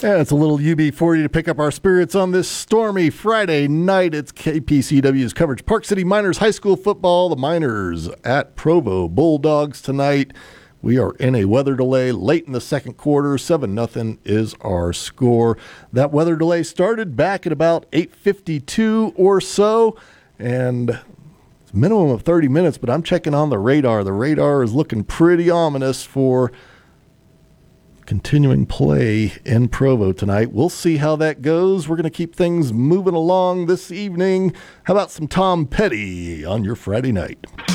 Yeah, it's a little UB40 to pick up our spirits on this stormy Friday night. It's KPCW's coverage. Park City Miners High School football. The Miners at Provo Bulldogs tonight. We are in a weather delay late in the second quarter. 7-0 is our score. That weather delay started back at about 8:52 or so, and it's a minimum of 30 minutes, but I'm checking on the radar. The radar is looking pretty ominous for continuing play in Provo tonight. We'll see how that goes. We're going to keep things moving along this evening. How about some Tom Petty on your Friday night?